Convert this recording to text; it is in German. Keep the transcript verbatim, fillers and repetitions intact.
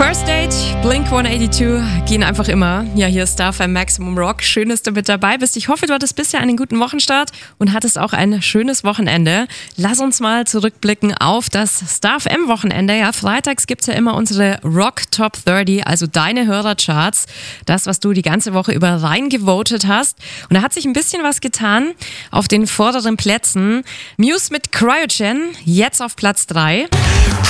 First Date, Blink hundertzweiundachtzig gehen einfach immer. Ja, hier ist Star F M Maximum Rock. Schön, dass du mit dabei bist. Ich hoffe, du hattest bisher einen guten Wochenstart und hattest auch ein schönes Wochenende. Lass uns mal zurückblicken auf das Star F M Wochenende. Ja, freitags gibt es ja immer unsere Rock Top dreißig, also deine Hörercharts. Das, was du die ganze Woche über reingevotet hast. Und da hat sich ein bisschen was getan auf den vorderen Plätzen. Muse mit Cryogen, jetzt auf Platz drei.